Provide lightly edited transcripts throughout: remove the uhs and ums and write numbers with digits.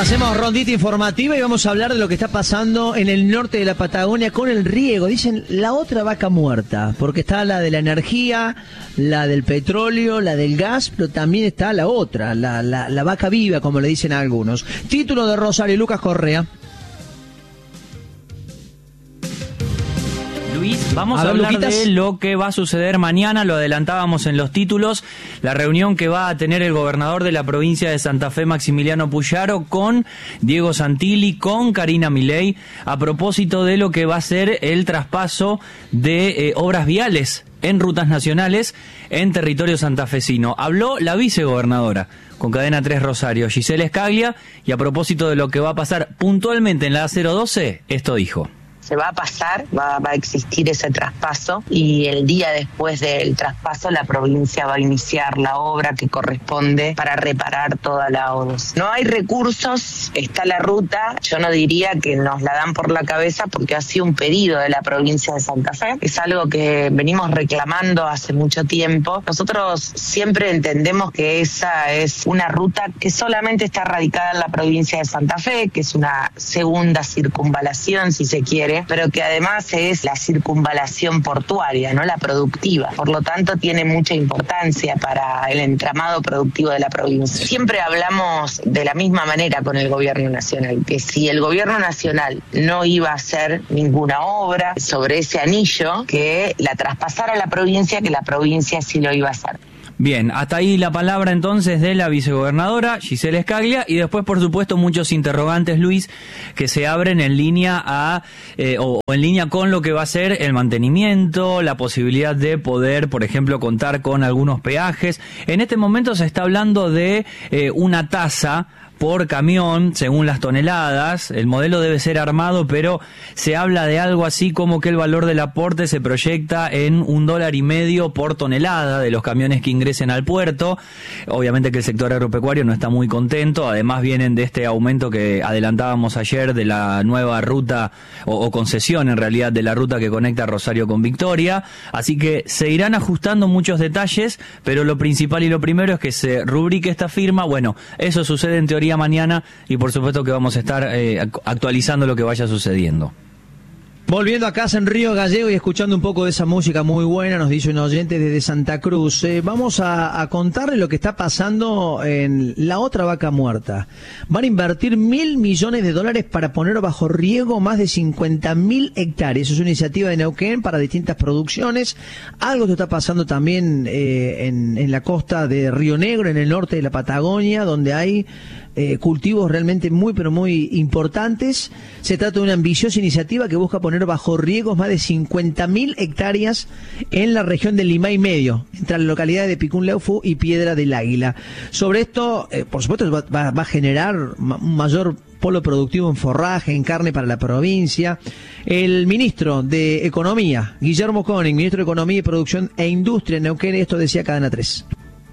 Hacemos rondita informativa y vamos a hablar de lo que está pasando en el norte de la Patagonia con el riego. Dicen la otra vaca muerta, porque está la de la energía, la del petróleo, la del gas, pero también está la otra, la vaca viva, como le dicen a algunos. Título de Rosario, Lucas Correa. Luis, vamos a hablar de lo que va a suceder mañana, lo adelantábamos en los títulos, la reunión que va a tener el gobernador de la provincia de Santa Fe, Maximiliano Puyaro, con Diego Santilli, con Karina Milei, a propósito de lo que va a ser el traspaso de obras viales en rutas nacionales en territorio santafesino. Habló la vicegobernadora con Cadena 3 Rosario, Gisela Scaglia, y a propósito de lo que va a pasar puntualmente en la 012, esto dijo. Se va a pasar, va a existir ese traspaso y el día después del traspaso la provincia va a iniciar la obra que corresponde para reparar toda la O2. No hay recursos, está la ruta, yo no diría que nos la dan por la cabeza porque ha sido un pedido de la provincia de Santa Fe, es algo que venimos reclamando hace mucho tiempo. Nosotros siempre entendemos que esa es una ruta que solamente está radicada en la provincia de Santa Fe, que es una segunda circunvalación si se quiere, pero que además es la circunvalación portuaria, no la productiva. Por lo tanto, tiene mucha importancia para el entramado productivo de la provincia. Siempre hablamos de la misma manera con el gobierno nacional, que si el gobierno nacional no iba a hacer ninguna obra sobre ese anillo, que la traspasara a la provincia, que la provincia sí lo iba a hacer. Bien, hasta ahí la palabra entonces de la vicegobernadora Gisela Scaglia, y después por supuesto muchos interrogantes, Luis, que se abren en línea o en línea con lo que va a ser el mantenimiento, la posibilidad de poder, por ejemplo, contar con algunos peajes. En este momento se está hablando de una tasa por camión, según las toneladas. El modelo debe ser armado, pero se habla de algo así como que el valor del aporte se proyecta en $1.50 por tonelada de los camiones que ingresen al puerto. Obviamente que el sector agropecuario no está muy contento, además vienen de este aumento que adelantábamos ayer de la nueva ruta, o concesión en realidad, de la ruta que conecta Rosario con Victoria, así que se irán ajustando muchos detalles, pero lo principal y lo primero es que se rubrique esta firma. Bueno, eso sucede en teoría mañana y por supuesto que vamos a estar actualizando lo que vaya sucediendo. Volviendo a casa en Río Gallego y escuchando un poco de esa música muy buena, nos dice un oyente desde Santa Cruz, vamos a contarle lo que está pasando en la otra vaca muerta. Van a invertir $1.000 millones para poner bajo riego más de 50.000 hectáreas. Es una iniciativa de Neuquén para distintas producciones. Algo que está pasando también en la costa de Río Negro, en el norte de la Patagonia, donde hay cultivos realmente muy pero muy importantes. Se trata de una ambiciosa iniciativa que busca poner bajo riegos más de 50.000 hectáreas en la región del Limay Medio, entre las localidades de Picunleufu y Piedra del Águila. Sobre esto, por supuesto, va a generar un mayor polo productivo en forraje, en carne para la provincia. El ministro de Economía, Guillermo Koenig, ministro de Economía y Producción e Industria en Neuquén, esto decía Cadena 3.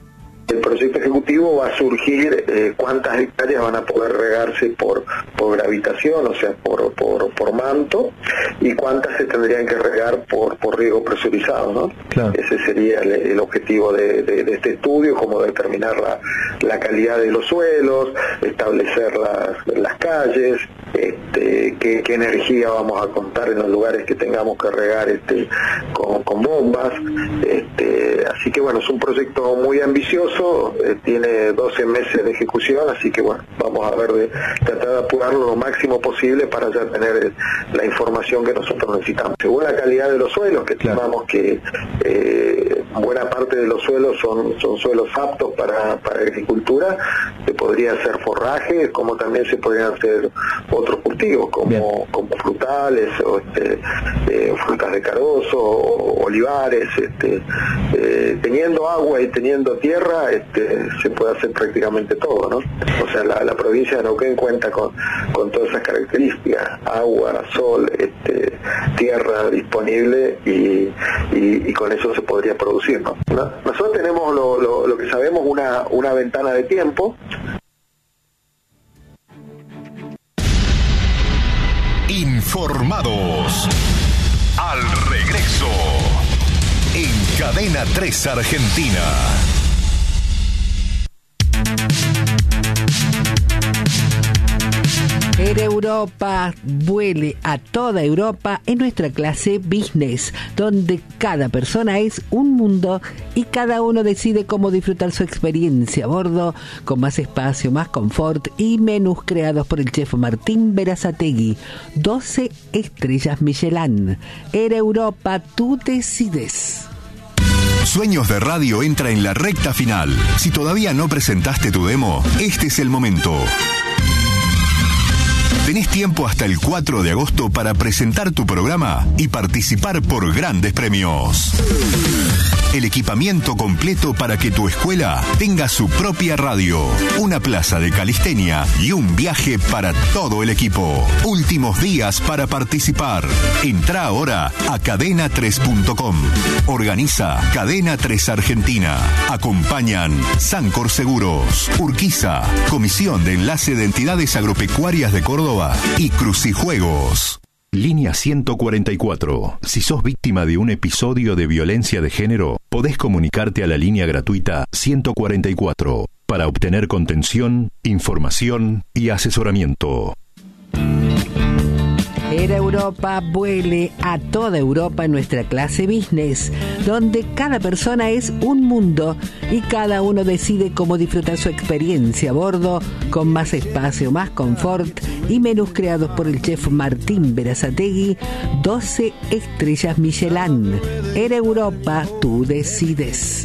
El proyecto ejecutivo va a surgir cuántas hectáreas van a poder regarse por gravitación, o sea, por manto, y cuántas se tendrían que regar por riego presurizado, ¿no? Claro. Ese sería el objetivo de este estudio, como determinar la calidad de los suelos, establecer las calles, qué energía vamos a contar en los lugares que tengamos que regar con bombas. Así que bueno, es un proyecto muy ambicioso, tiene 12 meses de ejecución, así que bueno, vamos a ver de tratar de apurarlo lo máximo posible para ya tener la información que nosotros necesitamos. Según la calidad de los suelos, que estimamos que buena parte de los suelos son suelos aptos para agricultura, se podría hacer forraje, como también se podrían hacer otros cultivos, como frutales, o frutas de carozo, o olivares. Teniendo agua y teniendo tierra, se puede hacer prácticamente todo, ¿no? O sea, la provincia de Neuquén cuenta con todas esas características: agua, sol, tierra disponible, y con eso se podría producir, ¿no? Nosotros tenemos lo que sabemos, una ventana de tiempo. Informados. Al regreso, en Cadena 3 Argentina. Era Europa, vuele a toda Europa en nuestra clase Business, donde cada persona es un mundo y cada uno decide cómo disfrutar su experiencia a bordo, con más espacio, más confort y menús creados por el chef Martín Berazategui. 12 estrellas Michelin. Era Europa, tú decides. Sueños de Radio entra en la recta final. Si todavía no presentaste tu demo, este es el momento. Tenés tiempo hasta el 4 de agosto para presentar tu programa y participar por grandes premios. El equipamiento completo para que tu escuela tenga su propia radio, una plaza de calistenia y un viaje para todo el equipo. Últimos días para participar. Entrá ahora a cadena3.com. Organiza Cadena 3 Argentina. Acompañan Sancor Seguros, Urquiza, Comisión de Enlace de Entidades Agropecuarias de Córdoba y Crucijuegos. Línea 144. Si sos víctima de un episodio de violencia de género, podés comunicarte a la línea gratuita 144 para obtener contención, información y asesoramiento. Era Europa, vuele a toda Europa en nuestra clase Business, donde cada persona es un mundo y cada uno decide cómo disfrutar su experiencia a bordo, con más espacio, más confort y menús creados por el chef Martín Berazategui. 12 estrellas Michelin. Era Europa, tú decides.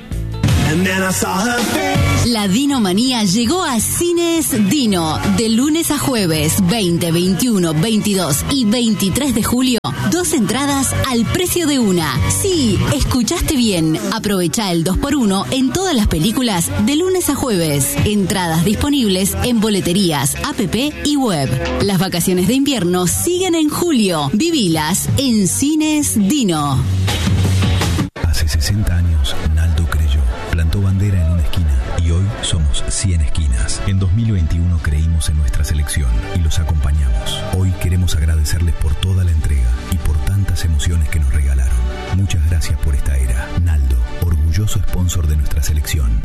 La Dinomanía llegó a Cines Dino. De lunes a jueves, 20, 21, 22 y 23 de julio. 2 entradas al precio de una. Sí, escuchaste bien. Aprovecha el 2x1 en todas las películas de lunes a jueves. Entradas disponibles en boleterías, app y web. Las vacaciones de invierno siguen en julio. Vivilas en Cines Dino. Hace 60 años, Naldo creyó. Plantó bandera en una esquina y hoy somos 100 esquinas. En 2021 creímos en nuestra selección y los acompañamos. Hoy queremos agradecerles por toda la entrega y por tantas emociones que nos regalaron. Muchas gracias por esta era. Naldo, orgulloso sponsor de nuestra selección.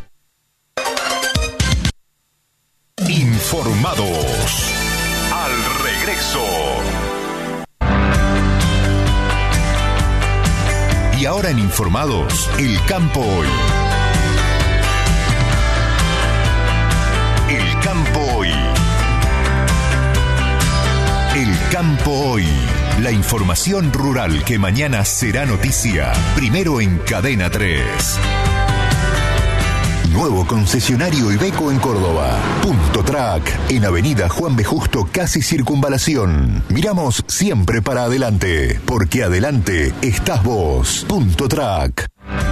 Informados. Al regreso. Y ahora en Informados, el campo hoy. El campo hoy. El campo hoy. La información rural que mañana será noticia. Primero en Cadena 3. Nuevo concesionario Iveco en Córdoba. Punto Track, en Avenida Juan B. Justo, casi Circunvalación. Miramos siempre para adelante, porque adelante estás vos. Punto Track.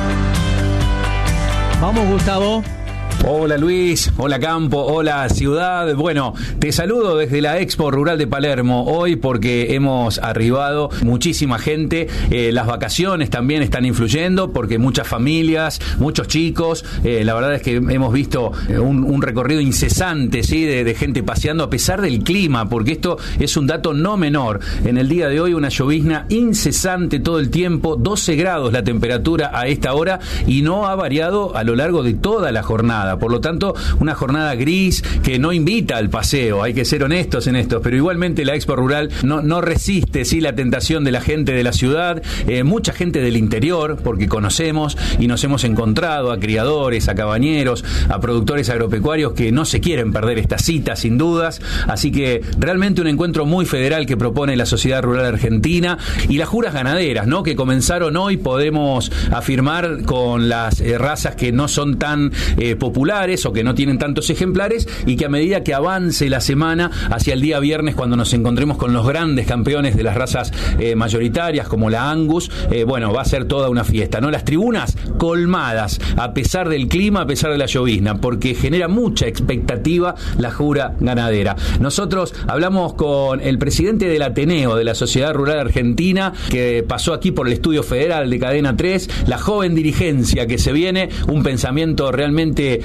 Vamos, Gustavo. Hola Luis, hola Campo, hola Ciudad. Bueno, te saludo desde la Expo Rural de Palermo hoy porque hemos arribado muchísima gente. Las vacaciones también están influyendo porque muchas familias, muchos chicos. La verdad es que hemos visto un recorrido incesante, ¿sí? de gente paseando a pesar del clima, porque esto es un dato no menor. En el día de hoy una llovizna incesante todo el tiempo, 12 grados la temperatura a esta hora y no ha variado a lo largo de toda la jornada. Por lo tanto, una jornada gris que no invita al paseo, hay que ser honestos en esto, pero igualmente la Expo Rural no resiste, ¿sí? la tentación de la gente de la ciudad, mucha gente del interior, porque conocemos y nos hemos encontrado a criadores, a cabañeros, a productores agropecuarios que no se quieren perder esta cita, sin dudas, así que realmente un encuentro muy federal que propone la Sociedad Rural Argentina y las juras ganaderas, ¿no? que comenzaron hoy, podemos afirmar, con las razas que no son tan populares o que no tienen tantos ejemplares y que a medida que avance la semana hacia el día viernes, cuando nos encontremos con los grandes campeones de las razas mayoritarias como la Angus, bueno, va a ser toda una fiesta, ¿no? Las tribunas colmadas a pesar del clima, a pesar de la llovizna, porque genera mucha expectativa la jura ganadera. Nosotros hablamos con el presidente del Ateneo de la Sociedad Rural Argentina, que pasó aquí por el estudio federal de Cadena 3, la joven dirigencia que se viene, un pensamiento realmente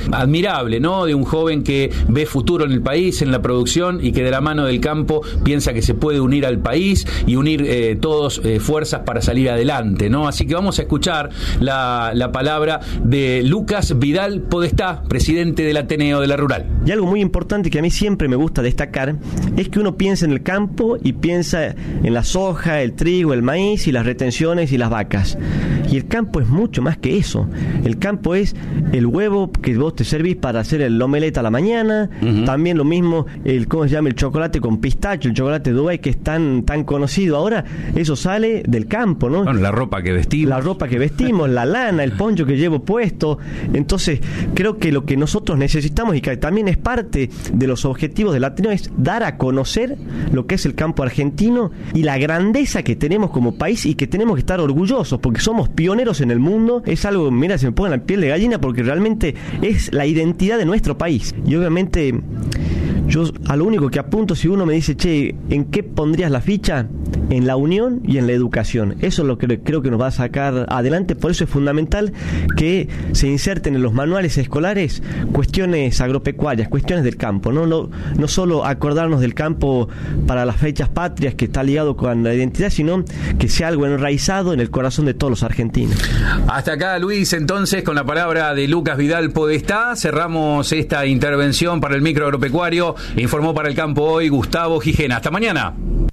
admirable, ¿no? De un joven que ve futuro en el país, en la producción, y que de la mano del campo piensa que se puede unir al país y unir todos fuerzas para salir adelante, ¿no? Así que vamos a escuchar la palabra de Lucas Vidal Podestá, presidente del Ateneo de la Rural. Y algo muy importante que a mí siempre me gusta destacar es que uno piensa en el campo y piensa en la soja, el trigo, el maíz y las retenciones y las vacas. Y el campo es mucho más que eso. El campo es el huevo que vos te servís para hacer el omelette a la mañana. También lo mismo, ¿cómo se llama? El chocolate con pistacho, el chocolate Dubái, que es tan conocido ahora. Eso sale del campo, ¿no? Bueno, la ropa que vestimos. La lana, el poncho que llevo puesto. Entonces, creo que lo que nosotros necesitamos, y que también es parte de los objetivos del Ateneo, es dar a conocer lo que es el campo argentino y la grandeza que tenemos como país, y que tenemos que estar orgullosos porque somos pioneros en el mundo. Es algo, mira, se me pone la piel de gallina porque realmente es la identidad de nuestro país. Y obviamente yo a lo único que apunto, si uno me dice, che, ¿en qué pondrías la ficha? En la unión y en la educación. Eso es lo que creo que nos va a sacar adelante. Por eso es fundamental que se inserten en los manuales escolares cuestiones agropecuarias, cuestiones del campo. No solo acordarnos del campo para las fechas patrias, que está ligado con la identidad, sino que sea algo enraizado en el corazón de todos los argentinos. Hasta acá, Luis, entonces, con la palabra de Lucas Vidal Podestá, cerramos esta intervención para el micro agropecuario. Informó para el campo hoy Gustavo Gijena. Hasta mañana.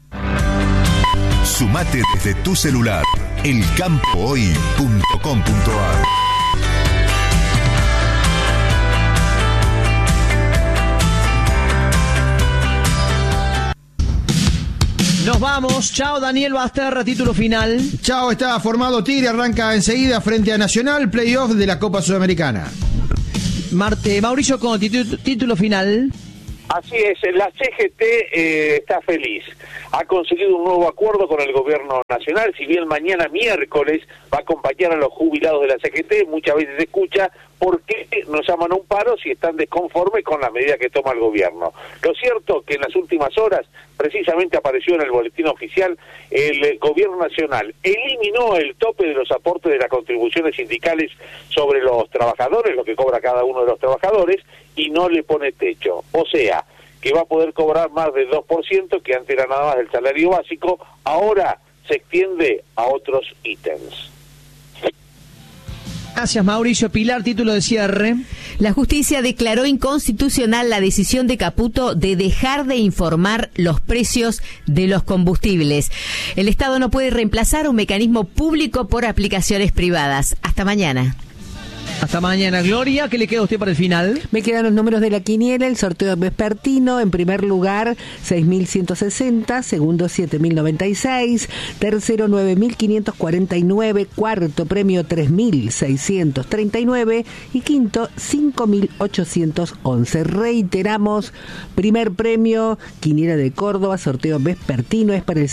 Sumate desde tu celular, elcampohoy.com.ar. Nos vamos. Chao, Daniel Basterra, título final. Chao, está formado Tigre, arranca enseguida frente a Nacional, playoff de la Copa Sudamericana. Mauricio Con, título final. Así es, la CGT está feliz. Ha conseguido un nuevo acuerdo con el gobierno nacional, si bien mañana miércoles va a acompañar a los jubilados de la CGT. Muchas veces se escucha por qué nos llaman a un paro si están desconformes con la medida que toma el gobierno. Lo cierto que en las últimas horas, precisamente apareció en el boletín oficial, el gobierno nacional eliminó el tope de los aportes de las contribuciones sindicales sobre los trabajadores, lo que cobra cada uno de los trabajadores, y no le pone techo. O sea, que va a poder cobrar más del 2%, que antes era nada más del salario básico, ahora se extiende a otros ítems. Gracias, Mauricio. Pilar, título de cierre. La justicia declaró inconstitucional la decisión de Caputo de dejar de informar los precios de los combustibles. El Estado no puede reemplazar un mecanismo público por aplicaciones privadas. Hasta mañana. Hasta mañana. Gloria, ¿qué le queda a usted para el final? Me quedan los números de la quiniela, el sorteo vespertino. En primer lugar, 6.160, segundo, 7.096, tercero, 9.549, cuarto premio, 3.639 y quinto, 5.811. Reiteramos, primer premio, quiniela de Córdoba, sorteo vespertino, es para el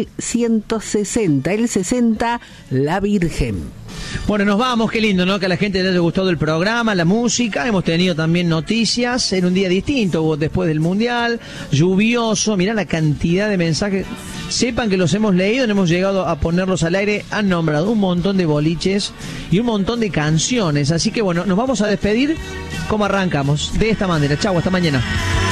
6.160, el 60, la Virgen. Bueno, nos vamos, qué lindo, ¿no? Que a la gente le haya gustado el programa, la música. Hemos tenido también noticias en un día distinto, después del Mundial, lluvioso. Mirá la cantidad de mensajes. Sepan que los hemos leído, no hemos llegado a ponerlos al aire. Han nombrado un montón de boliches y un montón de canciones. Así que bueno, nos vamos a despedir como arrancamos, de esta manera. Chau, hasta mañana.